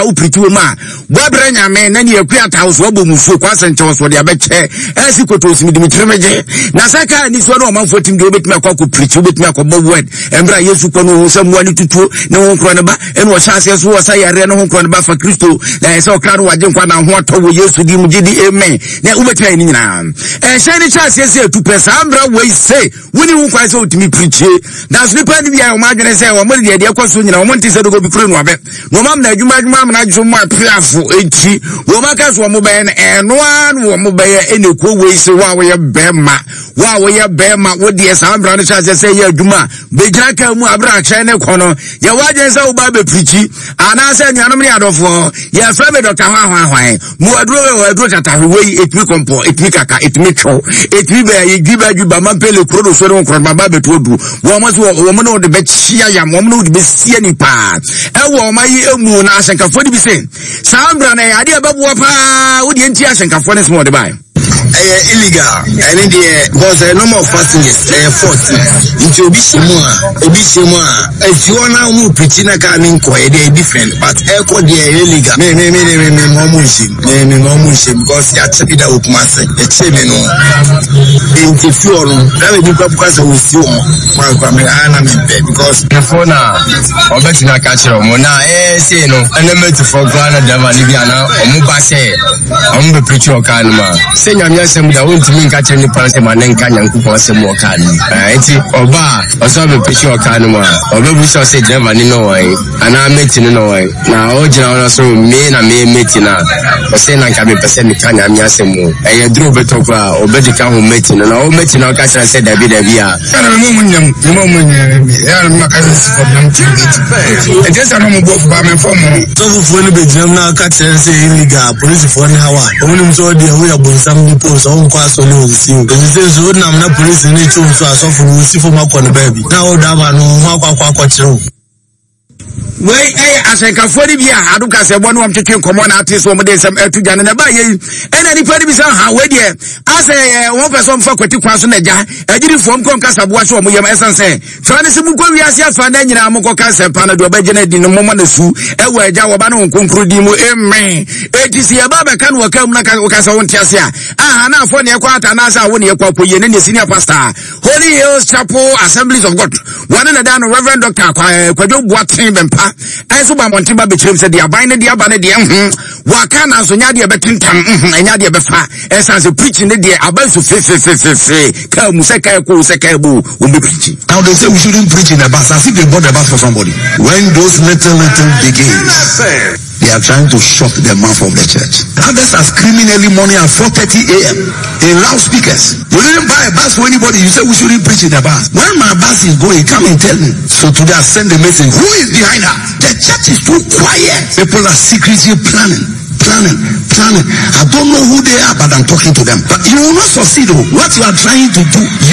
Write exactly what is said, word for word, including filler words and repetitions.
a wo preach wo ma boabra nyame na ne akuata house wo bɔ musuo kwa sɛnkyɛ wo so de abɛkyɛ ɛsi kotos mi dimitri meje na saka ni so na o manfo tim de obetumi akɔ ko preach obetumi akɔ word embra Yesu kɔ no so mo ani tutuo ne ho nkro ne ba ene wo hyase so wo sa yare ne ho nkro ne ba fa Kristo na ɛsɛ okra no wagye nkwa na ho atɔ wo Yesu di mu gidi amen na ubetumi ani nyina eh hyɛne hyase se atu pesa ambra we say woni ho kwa sɛ otumi preach na so nipa ni bia o ma adwene sɛ wo mo de de kɔ so nyina wo mo nte sɛ do go bi kure no abe no mam na adwuma adwuma am na adwo mo apiafo enti wo ma ka so mo bɛn eno an wo mo bɛyɛ ene ko we say wa wo yɛ bɛma wa wo yɛ bɛma wo de sa ambra no hyase sɛ yɛ adwuma begyina ka mu abra kyɛ ne kɔ no yɛ wagye sɛ wo ba be preach ana sɛ nyanom ne adɔfo yɛ fra be dɔka hwa hwa hwa mu aduro we aduro tata we etimi kompo etimi kaka etimi two etimi be yɛ giba giba man pele kuro do so ne kuro ba be to du wo mo so wo mo no de be chia ya mo mo no de be sie ni pa e wo ma yi emu na asenkafo di bi se sa ambra na ade ababoa pa wo de nti asenkafo ne so de bai eh illegal any the because the number of passengers eh forty into obi shemu a obi shemu a if you wanna mu preaching na ka min ko e dey different but e ko dey illegal me me me me me mo mu shi me me mo mu shi because ya check that up ma say e che me no into floor no that we people because we see o kwa kwa me ana me because the phone na obeti na ka kire mo na eh say no element for Ghana driver ni bia na o mu ba say o mu be preach o ka no ma say nyame asem da wonti min ka kire ni pan say ma nenka nyankopon asem o ka ni enti oba oso be preach o ka no ma oba bu so say driver ni no wai ana meti ni no wai na o jina ona so me na me meti na o say na nka me pese mi ka nyame asem o e ye dro beto kwa obedi ka ho meti no na o meti na o ka kire say dabi dabi a kana me mo nyam me mo nyam ya na ma ka say for them to get e just na mo bo ba me for mo so fu ni be jam na ka kire say illegal police for ni hawa o ni so de we abonsam ni post on kwa so no si o say so na na police ni chu so asofo no si for makọ no baby na o da ba no ho akwa akwa kire we eh asenkafo ni bia aduka se bo no am twetwe komo na ate so mo de sem atuja ne ba ye ena ni padi bi sa ha we de ase won person fa kwati kwa so na ja agiri fom kon kasa bo so mo yem esan se twa ne se mu ko wi ase afa na nyina mo ko kasa pa na do ba je na di no mo ma na su e wa ja wo ba no konkro di mu amen eti si ya baba kan wo kam na kasa won tiase a aha na afo ne kwa ata na sa wo ne kwa poye ne ne senior pastor Holy Hills Chapel Assemblies of God one na dan Reverend Doctor Kwadwo Boaten Bempa I so ba monti ba betrim se dia ban ne dia ba ne dia hm waka na so nya dia betintam hm nya dia befa essence preaching ne dia aba so fe fe fe fe fe ka mu se ka ko se ka bu o be preaching. Now they say we shouldn't preach in the bus as if they bought the bus for somebody. When those little little begins, they are trying to shock the mouth of the church. Others are screaming early morning at four thirty a m in loudspeakers. You didn't buy a bus for anybody. You say we shouldn't preach in the bus. When my bus is going, come and tell me. So today I send a message. Who is behind her? The church is too quiet. People are secretly planning. Planning, planning. I don't know who they are, but I'm talking to them. But you will not succeed. What you are trying to do.